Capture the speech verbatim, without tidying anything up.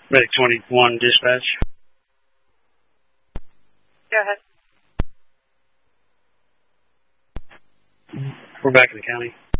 Medic twenty-one, dispatch. Go ahead. We're back in the county.